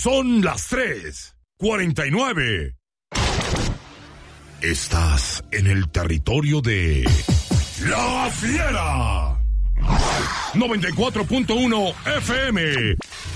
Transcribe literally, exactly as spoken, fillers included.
Son las tres cuarenta y nueve. Estás en el territorio de La Fiera. noventa y cuatro punto uno F M.